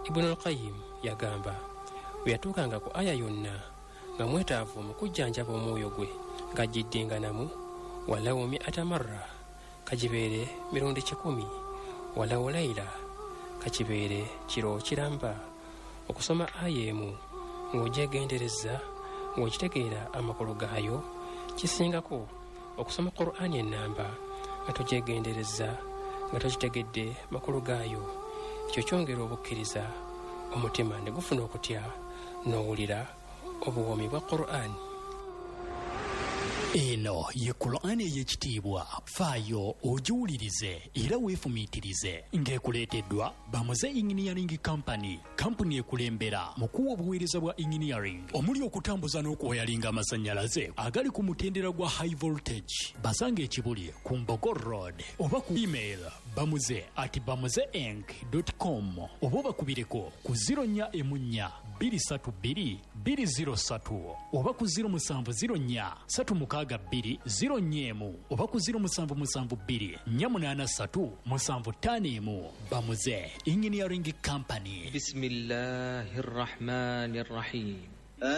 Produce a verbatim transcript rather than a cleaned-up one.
Ibn al-Qayyim yagamba bwe yatuukanga ku aya yonna nga mwetaavu mu kujjanjaba omwoyo gwe ng'agiddinganamu walawo mi'ata marra kagibeere mirundi kikumi walawo layla kakibeere kiro kiramba okusoma aya emu ng'ogyegendereza ng'okitegeera amakulu gaayo kisingako okusoma Qur'ani ennamba nga togyegendereza nga tokitegedde makulu gaayo. Ekyo kyongera obukkiriza omutima ne gufuna okutya n'owulira obuwoomi bwa Qur'ani. Eno ye Qur'ani ey'ekitiibwa, faayo ogiwulirize era weefumiitirize, ng'ekuleeteddwa Bamuze Engineering Company, kampuni ekulembera mu kuwa obuweereza bwa engineering omuli okutambuza n'okuwayalinga amasannyalaze agali ku mutendera gwa high voltage. Basanga ekibuli ku Mbogo Road oba ku email bamuze at bamuze inc dot com oba bakubireko ku zero nnya emu nnya bbiri ssatu bbiri bbiri zero ssatu oba ku zero musanvu zero nnya ssatu mukaaga bbiri zero nnya emu oba ku zero musanvu musanvu bbiri nnya munaana ssatu musanvu ttaano emu. Bamuze Engineering Company. Bismillahir Rahmanir Rahim.